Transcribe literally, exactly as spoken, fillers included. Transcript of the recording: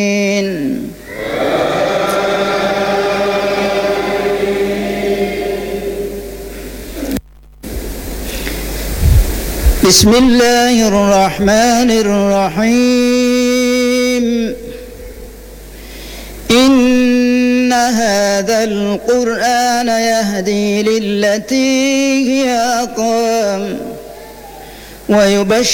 بسم الله الرحمن الرحيم إن هذا القرآن يهدي للتي هي أقوم ويبشر